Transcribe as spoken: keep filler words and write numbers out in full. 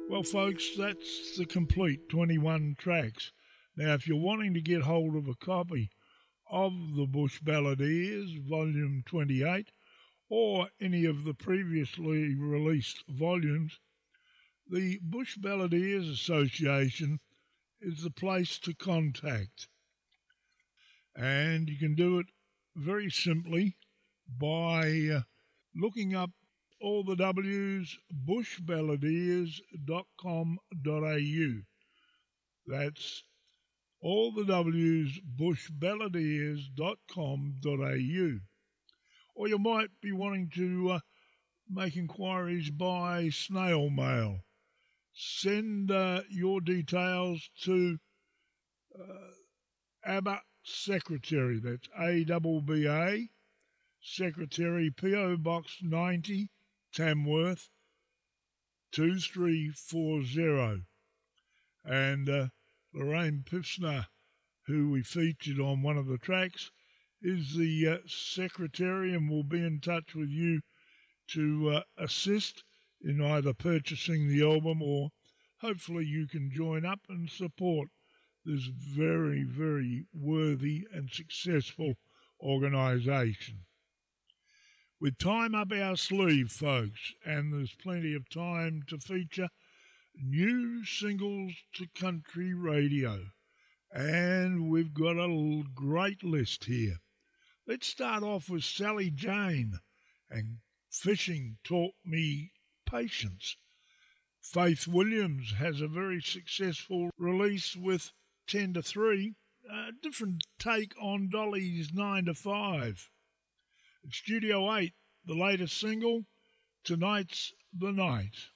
Well, folks, that's the complete twenty-one tracks. Now, if you're wanting to get hold of a copy of the Bush Balladeers, Volume twenty-eight, or any of the previously released volumes, the Bush Balladeers Association is the place to contact. And you can do it very simply by uh, looking up all the W's, bush balladeers dot com dot a u. That's all the W's, bush balladeers dot com dot a u. Or you might be wanting to uh, make inquiries by snail mail. Send uh, your details to uh, ABBA Secretary, that's A B B A, Secretary, P O Box ninety, Tamworth, two three four zero. And uh, Lorraine Pifsner, who we featured on one of the tracks, is the uh, secretary and will be in touch with you to uh, assist in either purchasing the album or hopefully you can join up and support this very, very worthy and successful organisation. With time up our sleeve, folks, and there's plenty of time to feature new singles to country radio. And we've got a great list here. Let's start off with Sally Jane and Fishing Taught Me Patience. Faith Williams has a very successful release with ten to three, a different take on Dolly's nine to five. At Studio eight, the latest single, Tonight's the Night.